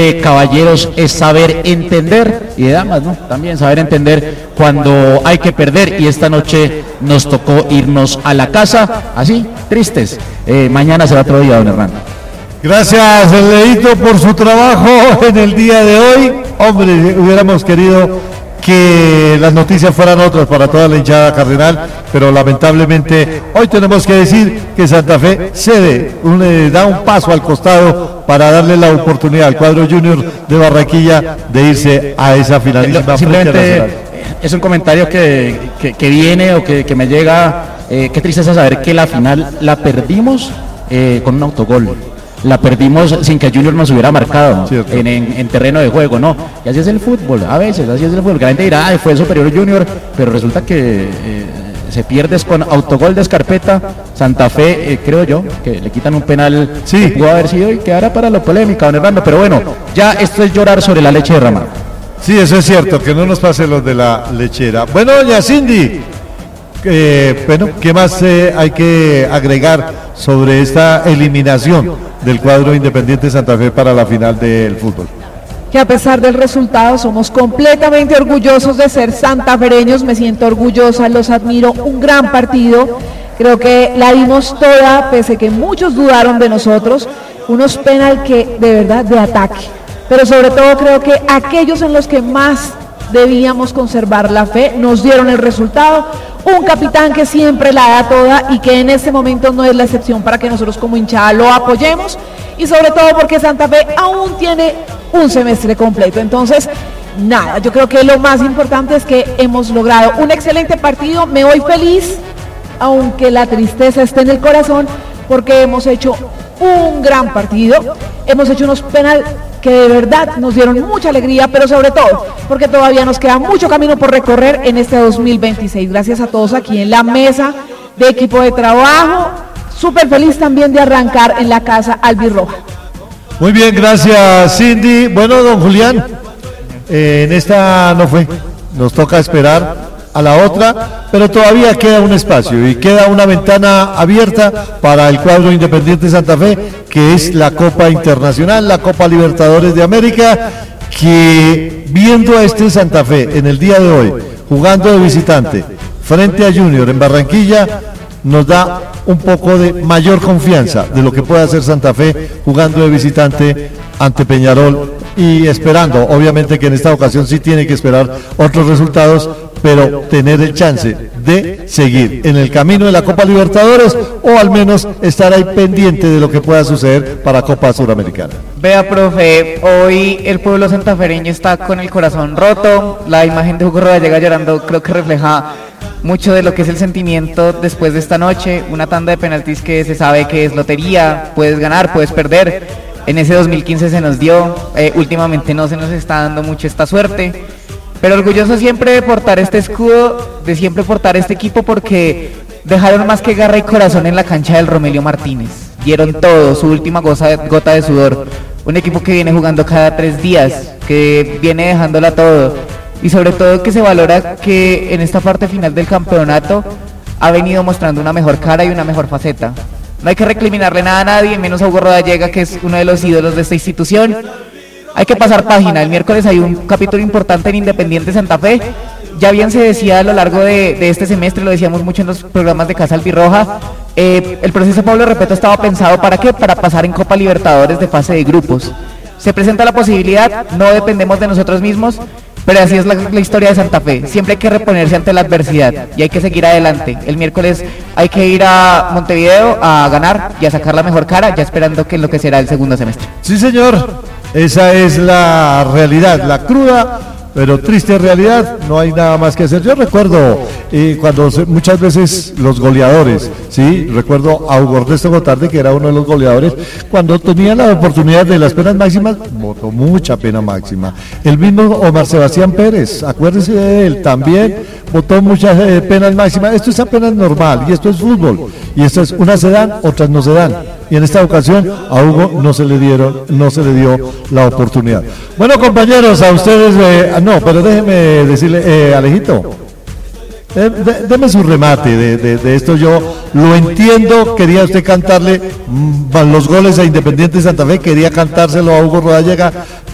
de caballeros es saber entender, y de damas, ¿no? También saber entender cuando hay que perder, y esta noche nos tocó irnos a la casa, así, tristes. Mañana será otro día, don Hernando. Gracias, Leito, por su trabajo en el día de hoy. Hombre, hubiéramos querido que las noticias fueran otras para toda la hinchada cardenal, pero lamentablemente hoy tenemos que decir que Santa Fe cede, da un paso al costado para darle la oportunidad al cuadro junior de Barranquilla de irse a esa finalísima. Simplemente es un comentario que viene o que me llega. Qué tristeza saber que la final la perdimos con un autogol. La perdimos sin que Junior nos hubiera marcado en terreno de juego, ¿no? Y así es el fútbol, a veces, así es el fútbol. Que la gente dirá, fue superior Junior, pero resulta que se pierde con autogol de Escarpeta. Santa Fe, creo yo, que le quitan un penal que pudo haber sido y quedará para la polémica, don Hernando. Pero bueno, ya esto es llorar sobre la leche derramada. Sí, eso es cierto, que no nos pase los de la lechera. Bueno, doña Cindy, bueno, ¿qué más hay que agregar sobre esta eliminación del cuadro Independiente Santa Fe para la final del fútbol? Que a pesar del resultado somos completamente orgullosos de ser santafereños, me siento orgullosa, los admiro, un gran partido, creo que la dimos toda, pese que muchos dudaron de nosotros, unos penal que de verdad de ataque, pero sobre todo creo que aquellos en los que más debíamos conservar la fe, nos dieron el resultado, un capitán que siempre la da toda y que en este momento no es la excepción para que nosotros como hinchada lo apoyemos, y sobre todo porque Santa Fe aún tiene un semestre completo. Entonces, nada, yo creo que lo más importante es que hemos logrado un excelente partido, me voy feliz, aunque la tristeza esté en el corazón, porque hemos hecho un gran partido, hemos hecho unos penal que de verdad nos dieron mucha alegría, pero sobre todo porque todavía nos queda mucho camino por recorrer en este 2026. Gracias a todos aquí en la mesa de equipo de trabajo, súper feliz también de arrancar en la casa albirroja. Muy bien, gracias Cindy. Bueno, don Julián, en esta no fue, nos toca esperar a la otra, pero todavía queda un espacio y queda una ventana abierta para el cuadro Independiente Santa Fe, que es la Copa Internacional, la Copa Libertadores de América, que viendo a este Santa Fe en el día de hoy, jugando de visitante frente a Junior en Barranquilla, nos da un poco de mayor confianza de lo que puede hacer Santa Fe jugando de visitante ante Peñarol, y esperando, obviamente que en esta ocasión sí tiene que esperar otros resultados, pero tener el chance de seguir en el camino de la Copa Libertadores, o al menos estar ahí pendiente de lo que pueda suceder para Copa Suramericana. Vea, profe, hoy el pueblo santafereño está con el corazón roto, la imagen de Hugo Rodallega llorando creo que refleja mucho de lo que es el sentimiento después de esta noche, una tanda de penaltis que se sabe que es lotería, puedes ganar, puedes perder. En ese 2015 se nos dio, últimamente no se nos está dando mucho esta suerte, pero orgulloso siempre de portar este escudo, de siempre portar este equipo, porque dejaron más que garra y corazón en la cancha del Romelio Martínez, dieron todo, su última gota de sudor, un equipo que viene jugando cada 3 días, que viene dejándola todo, y sobre todo que se valora que en esta parte final del campeonato ha venido mostrando una mejor cara y una mejor faceta. No hay que recriminarle nada a nadie, menos a Hugo Rodallega, que es uno de los ídolos de esta institución. Hay que pasar página. El miércoles hay un capítulo importante en Independiente Santa Fe. Ya bien se decía a lo largo de este semestre, lo decíamos mucho en los programas de Casa Albirroja, el proceso Pablo Repeto estaba pensado ¿para qué? Para pasar en Copa Libertadores de fase de grupos. Se presenta la posibilidad, no dependemos de nosotros mismos, pero así es la historia de Santa Fe. Siempre hay que reponerse ante la adversidad y hay que seguir adelante. El miércoles hay que ir a Montevideo a ganar y a sacar la mejor cara, ya esperando que en lo que será el segundo semestre. Sí, señor, esa es la realidad, la cruda pero triste realidad, no hay nada más que hacer. Yo recuerdo cuando muchas veces los goleadores, sí, recuerdo a Hugo Ernesto Gotardi, que era uno de los goleadores, cuando tenía la oportunidad de las penas máximas, votó mucha pena máxima. El mismo Omar Sebastián Pérez, acuérdense de él, también votó muchas penas máximas. Esto es apenas normal, y esto es fútbol, y estas unas se dan, otras no se dan. Y en esta ocasión a Hugo no se le dio la oportunidad. Bueno, compañeros, a ustedes, no, pero déjeme decirle, Alejito, deme su remate de esto. Yo lo entiendo, quería usted cantarle los goles a Independiente Santa Fe, quería cantárselo a Hugo Rodallega,